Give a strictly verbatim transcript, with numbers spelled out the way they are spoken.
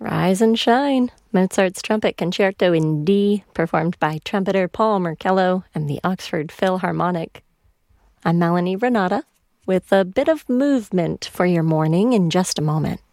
Rise and Shine, Mozart's Trumpet Concerto in D, performed by trumpeter Paul Merkello and the Oxford Philharmonic. I'm Melanie Renata, with a bit of movement for your morning in just a moment.